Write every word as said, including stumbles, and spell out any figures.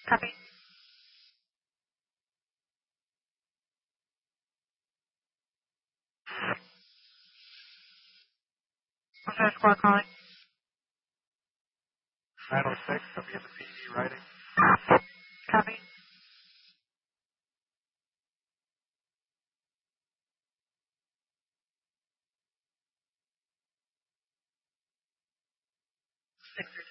Copy. What's our squad calling? nine oh six, I'll be in the P D riding. Copy. Six